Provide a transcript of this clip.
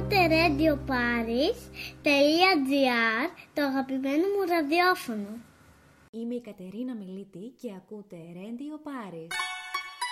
Ακούτε radioparis.gr, το αγαπημένο μου ραδιόφωνο. Είμαι η Κατερίνα Μιλίτη και ακούτε Radio Paris.